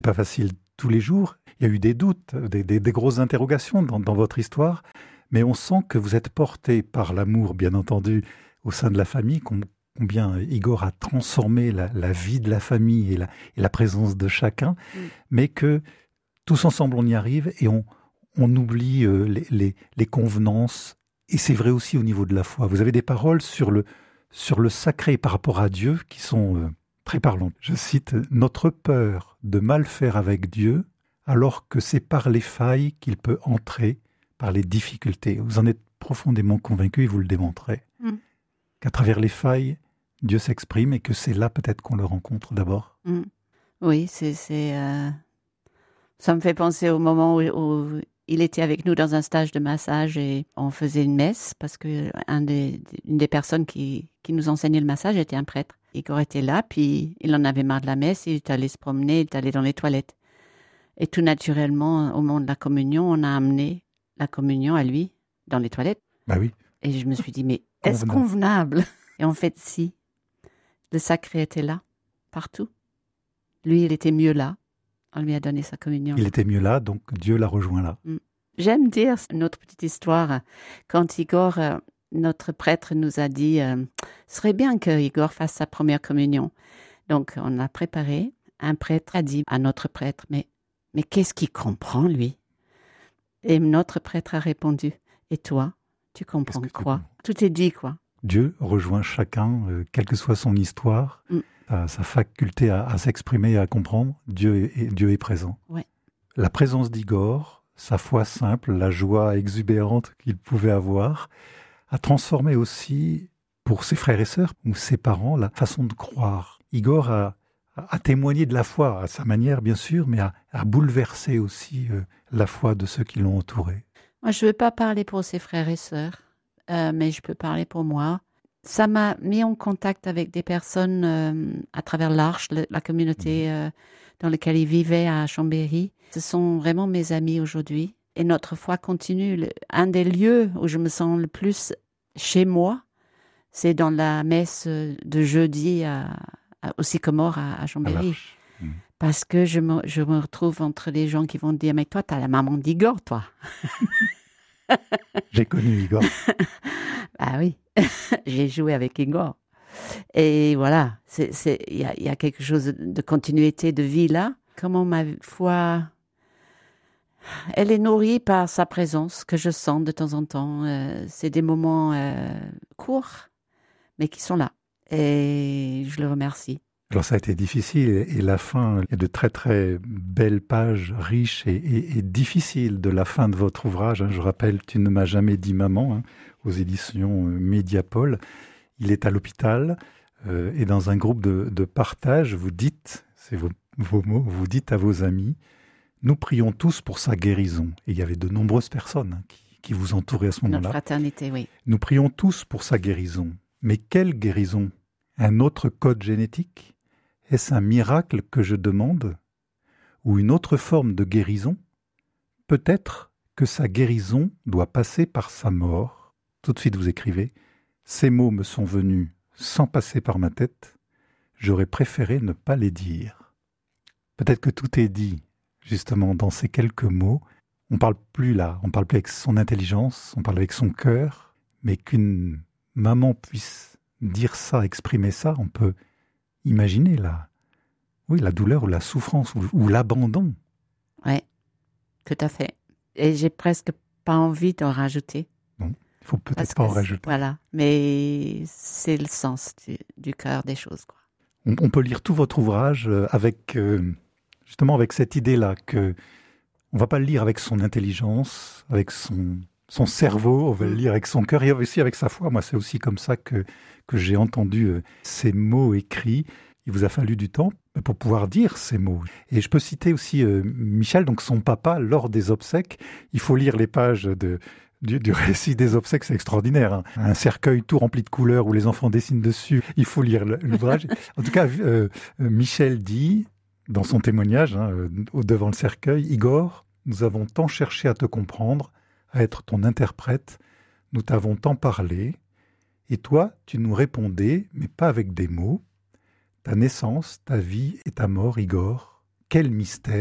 Pas facile tous les jours. Il y a eu des doutes, des grosses interrogations dans votre histoire, mais on sent que vous êtes porté par l'amour, bien entendu, au sein de la famille, combien Igor a transformé la vie de la famille et la présence de chacun, mais que tous ensemble on y arrive et on oublie les convenances. Et c'est vrai aussi au niveau de la foi. Vous avez des paroles sur le sacré par rapport à Dieu qui sont très parlantes. Je cite « Notre peur de mal faire avec Dieu, alors que c'est par les failles qu'il peut entrer, par les difficultés. » Vous en êtes profondément convaincu et vous le démontrez. Qu'à travers les failles, Dieu s'exprime et que c'est là peut-être qu'on le rencontre d'abord. Oui, ça me fait penser au moment où il était avec nous dans un stage de massage et on faisait une messe parce que une des personnes qui nous enseignait le massage était un prêtre. Igor était là, puis il en avait marre de la messe, il est allé se promener, il est allé dans les toilettes. Et tout naturellement, au moment de la communion, on a amené la communion à lui dans les toilettes. Bah oui. Et je me suis dit, mais est-ce convenable? Et en fait, si. Le sacré était là, partout. Lui, il était mieux là. On lui a donné sa communion. Il était mieux là, donc Dieu l'a rejoint là. J'aime dire notre petite histoire. Quand Igor, notre prêtre, nous a dit ce serait bien que Igor fasse sa première communion. Donc, on a préparé. Un prêtre a dit à notre prêtre, mais qu'est-ce qu'il comprend, lui? Et notre prêtre a répondu, et toi, tu comprends quoi? Tout est dit, quoi. Dieu rejoint chacun, quelle que soit son histoire, sa faculté à s'exprimer et à comprendre. Dieu est présent. Ouais. La présence d'Igor, sa foi simple, la joie exubérante qu'il pouvait avoir, a transformé aussi, pour ses frères et sœurs ou ses parents, la façon de croire. Igor a témoigné de la foi, à sa manière bien sûr, mais a bouleversé aussi la foi de ceux qui l'ont entouré. Moi, je ne veux pas parler pour ses frères et sœurs, mais je peux parler pour moi. Ça m'a mis en contact avec des personnes à travers l'Arche, la communauté dans laquelle ils vivaient à Chambéry. Ce sont vraiment mes amis aujourd'hui. Et notre foi continue. Un des lieux où je me sens le plus chez moi, c'est dans la messe de jeudi au Sycomore à Chambéry. Parce que je me retrouve entre les gens qui vont dire « Mais toi, t'as la maman d'Igor, toi !» J'ai connu Igor. Ah oui, j'ai joué avec Igor. Et voilà, il y a quelque chose de continuité de vie là. Comment ma foi, elle est nourrie par sa présence que je sens de temps en temps. C'est des moments courts, mais qui sont là. Et je le remercie. Alors ça a été difficile et la fin est de très très belles pages riches et difficiles de la fin de votre ouvrage. Je rappelle, Tu ne m'as jamais dit maman, aux éditions Mediapol. Il est à l'hôpital et dans un groupe de partage, vous dites, c'est vos mots, vous dites à vos amis, nous prions tous pour sa guérison. Et il y avait de nombreuses personnes qui vous entouraient à ce moment-là. Notre fraternité, oui. Nous prions tous pour sa guérison. Mais quelle guérison? Un autre code génétique? Est-ce un miracle que je demande? Ou une autre forme de guérison? Peut-être que sa guérison doit passer par sa mort. Tout de suite vous écrivez, ces mots me sont venus sans passer par ma tête, j'aurais préféré ne pas les dire. Peut-être que tout est dit, justement, dans ces quelques mots. On ne parle plus là, on ne parle plus avec son intelligence, on parle avec son cœur, mais qu'une maman puisse dire ça, exprimer ça, on peut imaginer la douleur ou la souffrance ou l'abandon. Oui, tout à fait. Et j'ai presque pas envie d'en rajouter. Bon, il faut peut-être pas en rajouter. Voilà, mais c'est le sens du cœur des choses, quoi. On peut lire tout votre ouvrage avec justement avec cette idée-là que on va pas le lire avec son intelligence, avec son cerveau, on va le lire avec son cœur et aussi avec sa foi. Moi, c'est aussi comme ça que j'ai entendu ces mots écrits. Il vous a fallu du temps pour pouvoir dire ces mots. Et je peux citer aussi Michel, donc son papa, lors des obsèques. Il faut lire les pages du récit des obsèques, c'est extraordinaire. Un cercueil tout rempli de couleurs où les enfants dessinent dessus. Il faut lire l'ouvrage. En tout cas, Michel dit, dans son témoignage, devant le cercueil, « Igor, nous avons tant cherché à te comprendre, à être ton interprète. Nous t'avons tant parlé. Et toi, tu nous répondais, mais pas avec des mots. Ta naissance, ta vie et ta mort, Igor, quel mystère